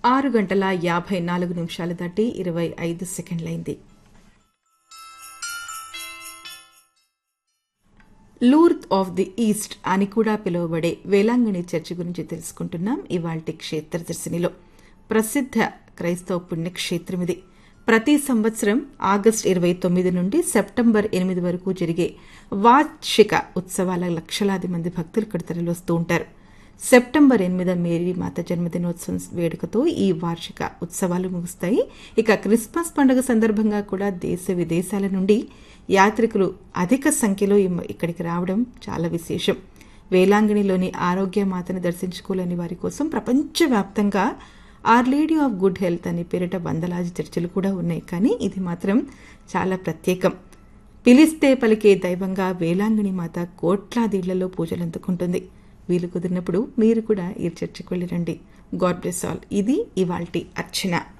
6:54 దాటి 25 సెకండ్లైంది. లూర్ద్ of the east అని కూడా పిలువబడే వేలాంగణి చర్చి గురించి తెలుసుకుంటున్నాం ఇవాల్టి క్షేత్రదర్శినిలో. ప్రసిద్ధ క్రైస్తవ పుణ్యక్షేత్రం ఇది. ప్రతి సంవత్సరం ఆగస్టు 29 నుండి సెప్టెంబర్ 8 వరకు జరిగే వార్షిక ఉత్సవాల లక్షలాది మంది భక్తులు ఇక్కడ తరలివస్తూ ఉంటారు. సెప్టెంబర్ 8 మేరీ మాత జన్మదినోత్సవం వేడుకతో ఈ వార్షిక ఉత్సవాలు ముగుస్తాయి. ఇక క్రిస్మస్ పండుగ సందర్భంగా కూడా దేశ విదేశాల నుండి యాత్రికులు అధిక సంఖ్యలో ఇక్కడికి రావడం చాలా విశేషం. వేలాంగణిలోని ఆరోగ్య మాతను దర్శించుకోలేని వారి కోసం ప్రపంచవ్యాప్తంగా are lady of good health అనే పేరిట వందలాది చర్చలు కూడా ఉన్నాయి. కానీ ఇది మాత్రం చాలా ప్రత్యేకం. పిలిస్తే పలికే దైవంగా వేలాంగణి మాత కోట్లాది ఇళ్లలో పూజలు అందుకుంటుంది. వీలు కుదిరినప్పుడు మీరు కూడా ఈ చర్చకు వెళ్ళి రండి. God bless all. ఇది ఇవాల్టి అర్చన.